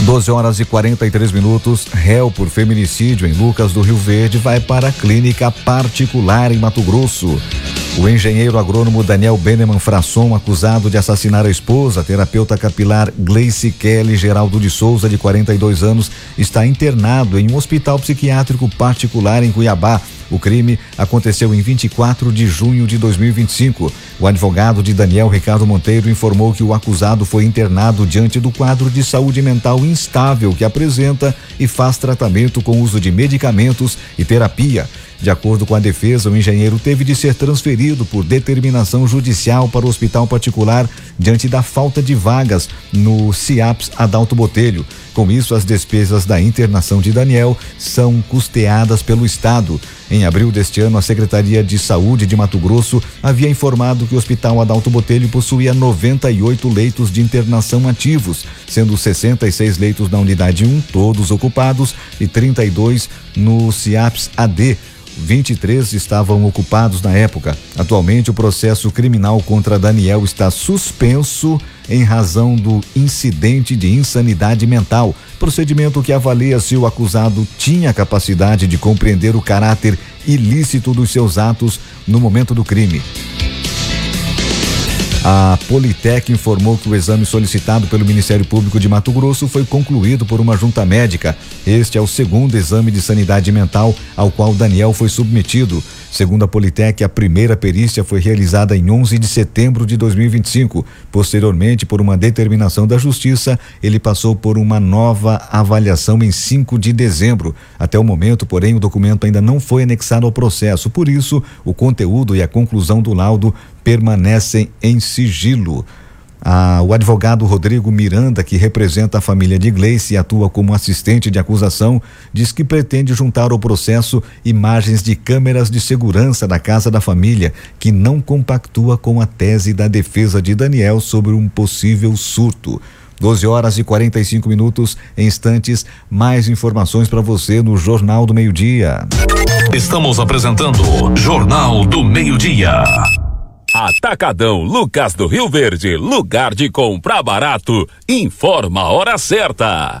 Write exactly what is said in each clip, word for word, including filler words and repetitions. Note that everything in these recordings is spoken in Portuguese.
doze horas e quarenta e três minutos. Réu por feminicídio em Lucas do Rio Verde vai para a clínica particular em Mato Grosso. O engenheiro agrônomo Daniel Beneman Frasson, acusado de assassinar a esposa, a terapeuta capilar Gleice Kelly Geraldo de Souza, de quarenta e dois anos, está internado em um hospital psiquiátrico particular em Cuiabá. O crime aconteceu em vinte e quatro de junho de dois mil e vinte e cinco. O advogado de Daniel, Ricardo Monteiro, informou que o acusado foi internado diante do quadro de saúde mental instável que apresenta e faz tratamento com uso de medicamentos e terapia. De acordo com a defesa, o engenheiro teve de ser transferido por determinação judicial para o hospital particular diante da falta de vagas no CIAPS Adalto Botelho. Com isso, as despesas da internação de Daniel são custeadas pelo Estado. Em abril deste ano, a Secretaria de Saúde de Mato Grosso havia informado que o Hospital Adalto Botelho possuía noventa e oito leitos de internação ativos, sendo sessenta e seis leitos na unidade um, todos ocupados, e trinta e dois no CIAPS A D. vinte e três estavam ocupados na época. Atualmente, o processo criminal contra Daniel está suspenso em razão do incidente de insanidade mental, procedimento que avalia se o acusado tinha capacidade de compreender o caráter ilícito dos seus atos no momento do crime. A Politec informou que o exame solicitado pelo Ministério Público de Mato Grosso foi concluído por uma junta médica. Este é o segundo exame de sanidade mental ao qual Daniel foi submetido. Segundo a Politec, a primeira perícia foi realizada em onze de setembro de dois mil e vinte e cinco. Posteriormente, por uma determinação da Justiça, ele passou por uma nova avaliação em cinco de dezembro. Até o momento, porém, o documento ainda não foi anexado ao processo. Por isso, o conteúdo e a conclusão do laudo permanecem em sigilo. Ah, o advogado Rodrigo Miranda, que representa a família de Gleice e atua como assistente de acusação, diz que pretende juntar ao processo imagens de câmeras de segurança da casa da família, que não compactua com a tese da defesa de Daniel sobre um possível surto. doze horas e quarenta e cinco minutos. Em instantes, mais informações para você no Jornal do Meio-Dia. Estamos apresentando Jornal do Meio-Dia. Atacadão Lucas do Rio Verde, lugar de comprar barato. Informa a hora certa.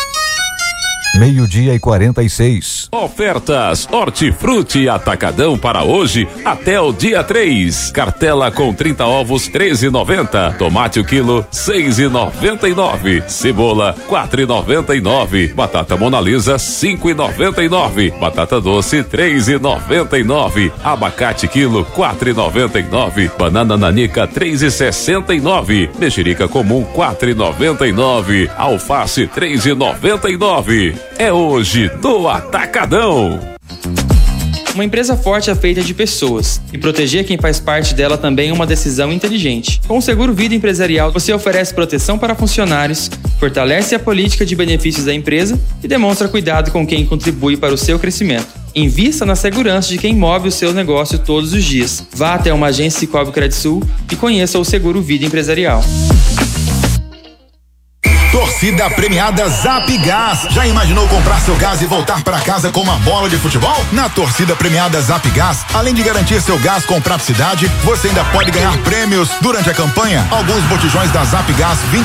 Meio-dia e quarenta e seis. Ofertas Hortifruti Atacadão para hoje até o dia três. Cartela com trinta ovos, treze e noventa. Tomate o quilo, seis e noventa e nove. Cebola, quatro e noventa e nove. Batata Monalisa, cinco e noventa e nove. Batata doce, três e noventa e nove. Abacate quilo, quatro e noventa e nove. Banana nanica, três e sessenta e nove. Mexerica comum, quatro e noventa e nove. Alface, três e noventa e nove. É hoje do Atacadão. Uma empresa forte é feita de pessoas, e proteger quem faz parte dela também é uma decisão inteligente. Com o Seguro Vida Empresarial, você oferece proteção para funcionários, fortalece a política de benefícios da empresa e demonstra cuidado com quem contribui para o seu crescimento. Invista na segurança de quem move o seu negócio todos os dias. Vá até uma agência Cicobi Credisul e conheça o Seguro Vida Empresarial. Torcida premiada Zap Gás. Já imaginou comprar seu gás e voltar para casa com uma bola de futebol? Na torcida premiada Zap Gás, além de garantir seu gás com praticidade, você ainda pode ganhar prêmios durante a campanha. Alguns botijões da Zap Gás